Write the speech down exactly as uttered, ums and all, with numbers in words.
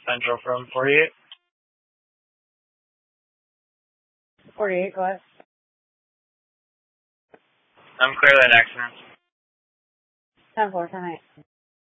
Central from forty-eight. forty-eight, go ahead. I'm clearly an accident. ten four, ten eight.